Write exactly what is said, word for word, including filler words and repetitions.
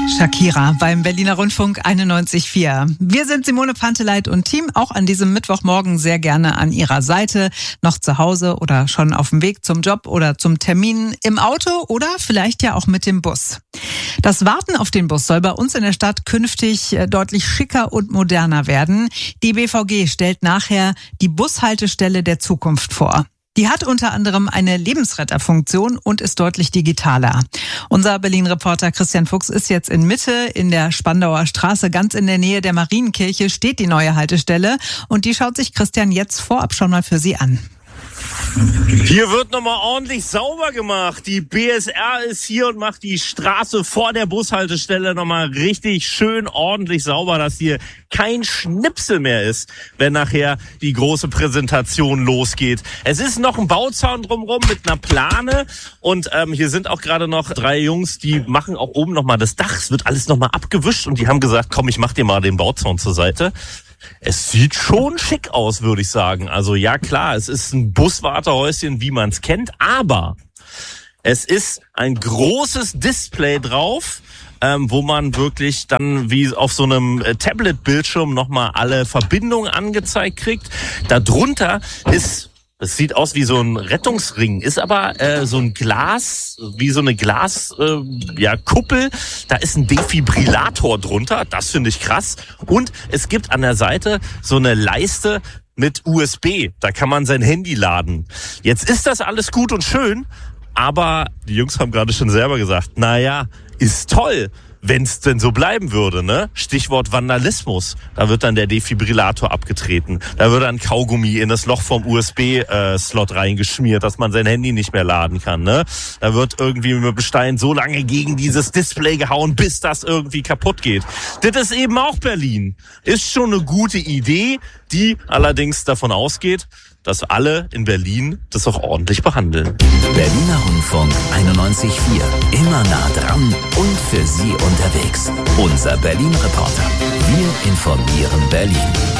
Shakira beim Berliner Rundfunk einundneunzig Komma vier. Wir sind Simone Panteleit und Team auch an diesem Mittwochmorgen sehr gerne an Ihrer Seite. Noch zu Hause oder schon auf dem Weg zum Job oder zum Termin, im Auto oder vielleicht ja auch mit dem Bus. Das Warten auf den Bus soll bei uns in der Stadt künftig deutlich schicker und moderner werden. Die B V G stellt nachher die Bushaltestelle der Zukunft vor. Die hat unter anderem eine Lebensretterfunktion und ist deutlich digitaler. Unser Berlin-Reporter Christian Fuchs ist jetzt in Mitte in der Spandauer Straße. Ganz in der Nähe der Marienkirche steht die neue Haltestelle und die schaut sich Christian jetzt vorab schon mal für Sie an. Hier wird nochmal ordentlich sauber gemacht. Die B S R ist hier und macht die Straße vor der Bushaltestelle nochmal richtig schön ordentlich sauber, dass hier kein Schnipsel mehr ist, wenn nachher die große Präsentation losgeht. Es ist noch ein Bauzaun drumherum mit einer Plane und ähm, hier sind auch gerade noch drei Jungs, die machen auch oben nochmal das Dach. Es wird alles nochmal abgewischt und die haben gesagt, komm, ich mach dir mal den Bauzaun zur Seite. Es sieht schon schick aus, würde ich sagen. Also ja klar, es ist ein Buswartehäuschen, wie man es kennt, aber es ist ein großes Display drauf, ähm, wo man wirklich dann wie auf so einem äh, Tablet-Bildschirm nochmal alle Verbindungen angezeigt kriegt. Darunter ist... Das sieht aus wie so ein Rettungsring, ist aber äh, so ein Glas, wie so eine Glas, äh, ja, Kuppel. Da ist ein Defibrillator drunter, das finde ich krass. Und es gibt an der Seite so eine Leiste mit U S B, da kann man sein Handy laden. Jetzt ist das alles gut und schön, aber die Jungs haben gerade schon selber gesagt, naja, ist toll. Wenn es denn so bleiben würde, ne? Stichwort Vandalismus. Da wird dann der Defibrillator abgetreten. Da wird dann Kaugummi in das Loch vom U S B-Slot äh, reingeschmiert, dass man sein Handy nicht mehr laden kann, ne? Da wird irgendwie mit dem Stein so lange gegen dieses Display gehauen, bis das irgendwie kaputt geht. Das ist eben auch Berlin. Ist schon eine gute Idee, die allerdings davon ausgeht, dass alle in Berlin das auch ordentlich behandeln. Berliner Rundfunk einundneunzig Komma vier. Immer nah dran und für Sie unterwegs. Unser Berlin-Reporter. Wir informieren Berlin.